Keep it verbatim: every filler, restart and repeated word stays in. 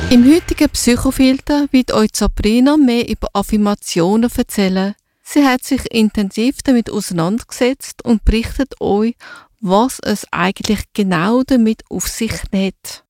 Im heutigen Psychofilter wird euch Sabrina mehr über Affirmationen erzählen. Sie hat sich intensiv damit auseinandergesetzt und berichtet euch, was es eigentlich genau damit auf sich hat.